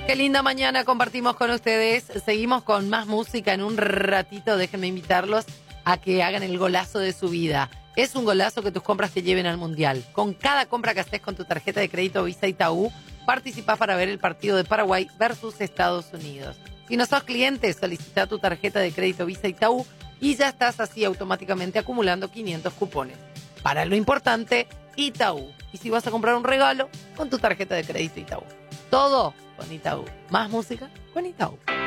Qué linda mañana compartimos con ustedes. Seguimos con más música en un ratito. Déjenme invitarlos a que hagan el golazo de su vida. Es un golazo que tus compras te lleven al Mundial. Con cada compra que haces con tu tarjeta de crédito Visa Itaú, participás para ver el partido de Paraguay versus Estados Unidos. Si no sos cliente, solicita tu tarjeta de crédito Visa Itaú y ya estás así automáticamente acumulando 500 cupones. Para lo importante, Itaú. Y si vas a comprar un regalo, con tu tarjeta de crédito Itaú. Todo con Itaú. Más música con Itaú.